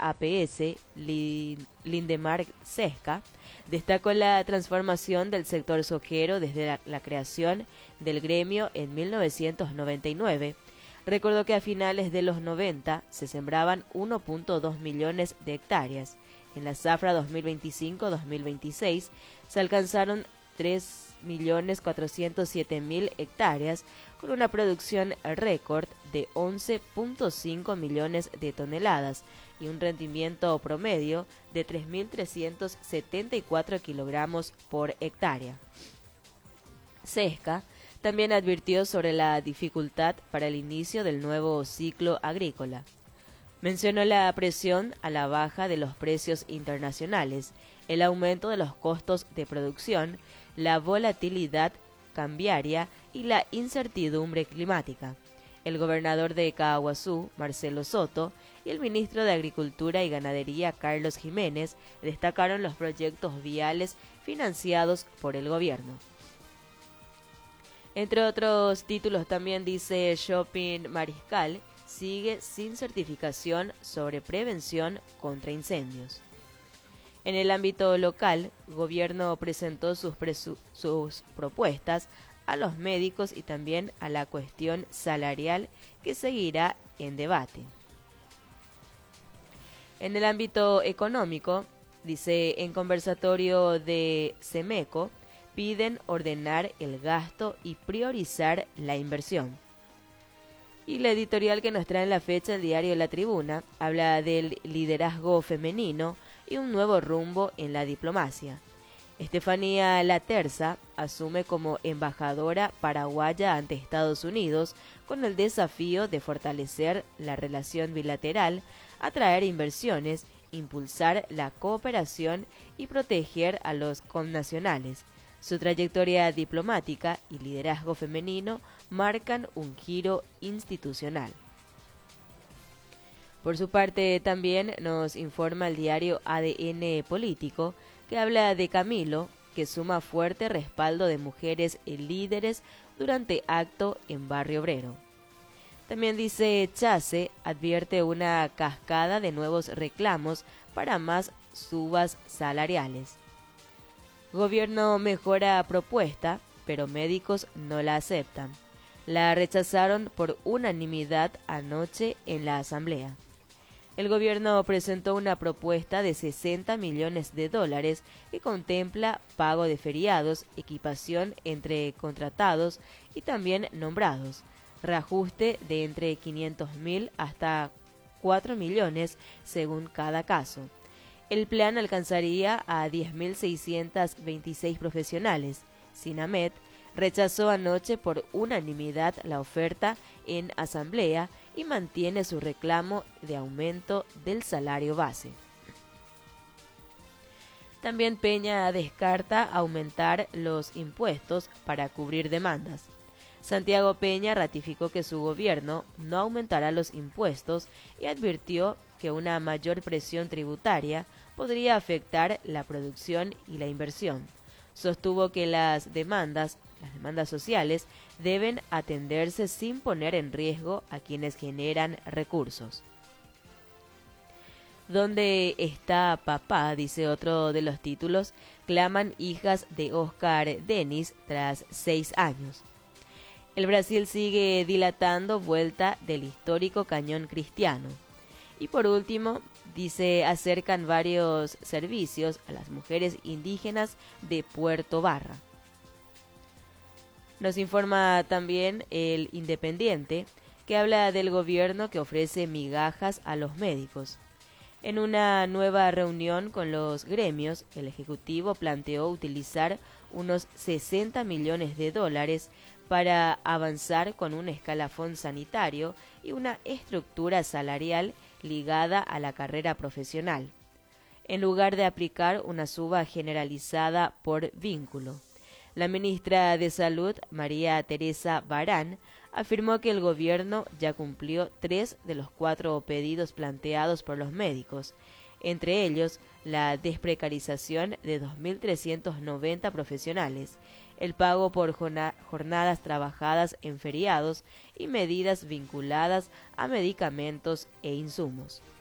APS, Lindemar Sesca, destacó la transformación del sector sojero desde la creación del gremio en 1999. Recordó que a finales de los 90 se sembraban 1.2 millones de hectáreas. En la zafra 2025-2026 se alcanzaron 3.407.000 hectáreas con una producción récord de 11.5 millones de toneladas y un rendimiento promedio de 3.374 kilogramos por hectárea. Sesca también advirtió sobre la dificultad para el inicio del nuevo ciclo agrícola. Mencionó la presión a la baja de los precios internacionales, el aumento de los costos de producción, la volatilidad cambiaria y la incertidumbre climática. El gobernador de Caaguazú, Marcelo Soto, y el ministro de Agricultura y Ganadería, Carlos Jiménez, destacaron los proyectos viales financiados por el gobierno. Entre otros títulos también dice Shopping Mariscal sigue sin certificación sobre prevención contra incendios. En el ámbito local, gobierno presentó sus propuestas a los médicos y también a la cuestión salarial que seguirá en debate. En el ámbito económico, dice en conversatorio de Semeco, piden ordenar el gasto y priorizar la inversión. Y la editorial que nos trae en la fecha el diario La Tribuna habla del liderazgo femenino y un nuevo rumbo en la diplomacia. Estefanía Laterza asume como embajadora paraguaya ante Estados Unidos con el desafío de fortalecer la relación bilateral, atraer inversiones, impulsar la cooperación y proteger a los connacionales. Su trayectoria diplomática y liderazgo femenino marcan un giro institucional. Por su parte, también nos informa el diario ADN Político, que habla de Camilo, que suma fuerte respaldo de mujeres líderes durante acto en Barrio Obrero. También dice Chase, advierte una cascada de nuevos reclamos para más subas salariales. Gobierno mejora propuesta, pero médicos no la aceptan. La rechazaron por unanimidad anoche en la Asamblea. El gobierno presentó una propuesta de $60 millones que contempla pago de feriados, equipación entre contratados y también nombrados, reajuste de entre 500.000 hasta 4 millones según cada caso. El plan alcanzaría a 10.626 profesionales. Sinamet rechazó anoche por unanimidad la oferta en asamblea y mantiene su reclamo de aumento del salario base. También Peña descarta aumentar los impuestos para cubrir demandas. Santiago Peña ratificó que su gobierno no aumentará los impuestos y advirtió que una mayor presión tributaria podría afectar la producción y la inversión. Sostuvo que las demandas sociales deben atenderse sin poner en riesgo a quienes generan recursos. ¿Dónde está papá?, dice otro de los títulos, claman hijas de Oscar Denis tras 6 años. El Brasil sigue dilatando vuelta del histórico cañón cristiano. Y por último, dice, acercan varios servicios a las mujeres indígenas de Puerto Barra. Nos informa también el Independiente, que habla del gobierno que ofrece migajas a los médicos. En una nueva reunión con los gremios, el Ejecutivo planteó utilizar unos $60 millones para avanzar con un escalafón sanitario y una estructura salarial ligada a la carrera profesional, en lugar de aplicar una suba generalizada por vínculo. La ministra de Salud, María Teresa Barán, afirmó que el gobierno ya cumplió 3 de los 4 pedidos planteados por los médicos, entre ellos la desprecarización de 2.390 profesionales, el pago por jornadas trabajadas en feriados y medidas vinculadas a medicamentos e insumos.